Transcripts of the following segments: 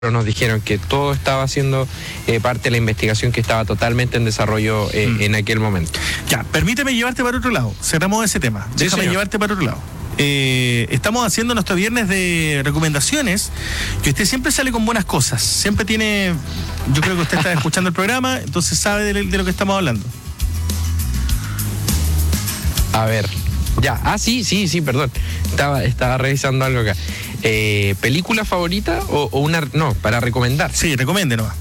nos dijeron que todo estaba siendo parte de la investigación que estaba totalmente en desarrollo en aquel momento. Ya, permíteme llevarte para otro lado. Cerramos ese tema. Sí, Déjame señor. llevarte para otro lado. Estamos haciendo nuestro viernes de recomendaciones, que usted siempre sale con buenas cosas. Siempre tiene... Yo creo que usted está escuchando el programa, entonces sabe de lo que estamos hablando. A ver, ya. Sí, perdón. Estaba revisando algo acá. ¿Película favorita o una...? No, para recomendar. Sí, recomiende nomás.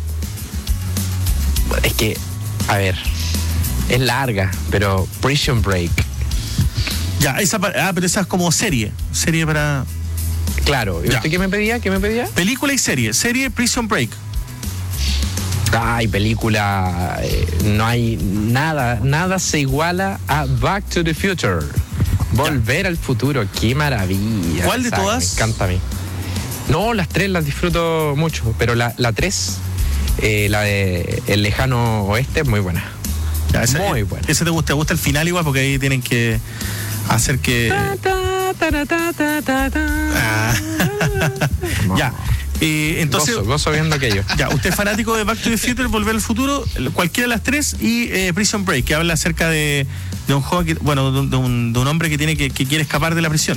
Es que, a ver, es larga, pero Prison Break. Ya, pero esa es como serie para... Claro. ¿Y usted qué me pedía? Película y serie. Serie Prison Break. Ay, película... no hay nada se iguala a Back to the Future. Volver al futuro, qué maravilla. ¿Cuál de todas? Me encanta a mí. No, las tres las disfruto mucho, pero la 3, la de El Lejano Oeste, es muy buena. Ya, muy buena. ¿Ese te gusta el final igual? Porque ahí tienen que hacer que... Ya. Entonces, gozo viendo aquello. Ya, usted es fanático de Back to the Future, Volver al Futuro, cualquiera de las tres, y Prison Break, que habla acerca de un joven de un hombre que quiere escapar de la prisión.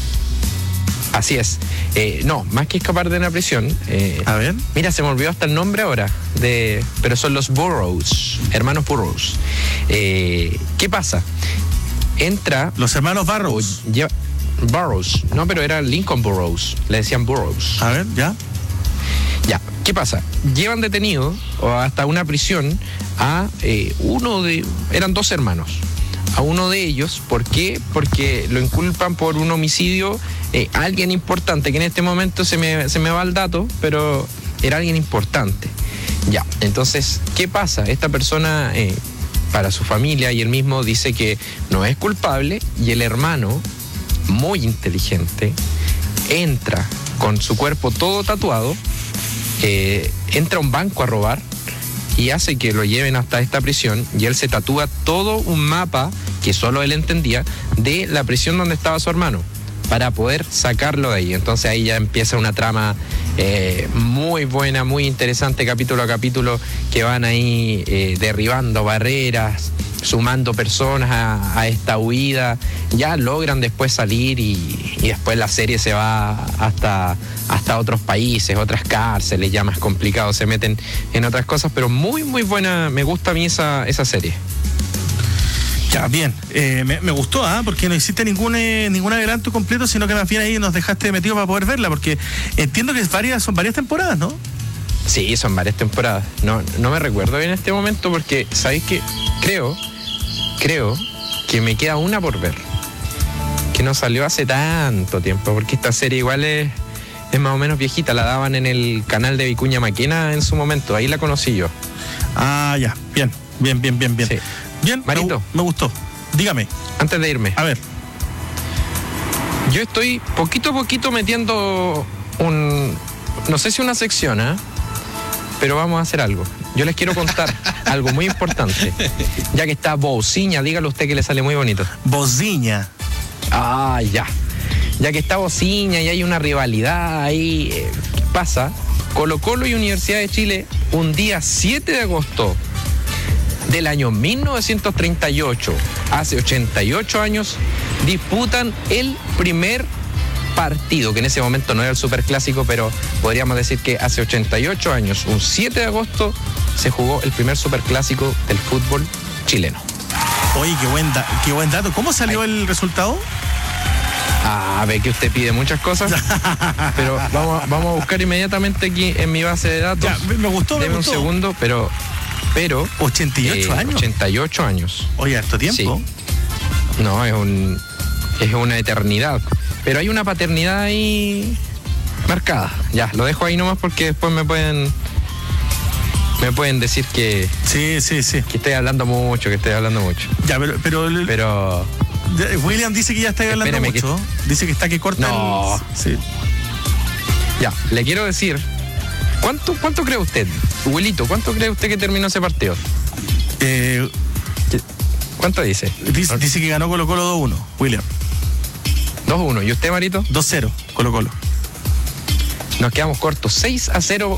Así es. No, más que escapar de una prisión. A ver. Mira, se me olvidó hasta el nombre ahora. Pero son los Burroughs, hermanos Burroughs. ¿Qué pasa? Entra... Los hermanos Burroughs. Burroughs. No, pero era Lincoln Burroughs. Le decían Burroughs. A ver, ya. Ya, ¿qué pasa? Llevan detenido o hasta una prisión a eran 2 hermanos. A uno de ellos, ¿por qué? Porque lo inculpan por un homicidio a alguien importante, que en este momento se me va el dato, pero era alguien importante. Ya, entonces, ¿qué pasa? Esta persona, para su familia y él mismo, dice que no es culpable, y el hermano, muy inteligente, entra con su cuerpo todo tatuado, entra a un banco a robar y hace que lo lleven hasta esta prisión, y él se tatúa todo un mapa que solo él entendía de la prisión donde estaba su hermano para poder sacarlo de ahí. Entonces ahí ya empieza una trama muy buena, muy interesante, capítulo a capítulo, que van ahí derribando barreras, sumando personas a esta huida. Ya logran después salir y después la serie se va hasta otros países, otras cárceles, ya más complicado, se meten en otras cosas, pero muy muy buena, me gusta a mí esa serie. Ya, bien. Me gustó, porque no hiciste ningún adelanto completo, sino que más bien ahí nos dejaste metidos para poder verla, porque entiendo que son varias temporadas, ¿no? Sí, son varias temporadas. No me recuerdo bien en este momento, porque ¿sabéis qué? Creo que me queda una por ver, que no salió hace tanto tiempo, porque esta serie igual es más o menos viejita. La daban en el canal de Vicuña Maquena en su momento, ahí la conocí yo. Ya, bien. Sí. Bien, Marito, me gustó. Dígame. Antes de irme. A ver. Yo estoy poquito a poquito metiendo no sé si una sección, pero vamos a hacer algo. Yo les quiero contar algo muy importante. Ya que está Bociña, dígalo usted que le sale muy bonito. Bociña. Ya. Ya que está Bociña y hay una rivalidad ahí, ¿qué pasa? Colo-Colo y Universidad de Chile, un día 7 de agosto del año 1938, hace 88 años, disputan el primer partido, que en ese momento no era el superclásico, pero podríamos decir que hace 88 años, un 7 de agosto, se jugó el primer superclásico del fútbol chileno. Oye, qué buen dato. ¿Cómo salió el resultado? Ve que usted pide muchas cosas, pero vamos a buscar inmediatamente aquí en mi base de datos. Ya, me gustó. Deme un segundo, pero 88 años. 88 años. Oye, harto tiempo. Sí. No, es una eternidad. Pero hay una paternidad ahí marcada. Ya, lo dejo ahí nomás porque después me pueden decir que... Sí. Que estoy hablando mucho. Ya, pero William dice que ya está hablando mucho. Dice que está que corta. No. Sí. Ya, le quiero decir... ¿Cuánto cree usted, Wilito? ¿Cuánto cree usted que terminó ese partido? ¿Cuánto dice? Dice que ganó Colo-Colo 2-1, William. 2-1. ¿Y usted, Marito? 2-0, Colo-Colo. Nos quedamos cortos. 6-0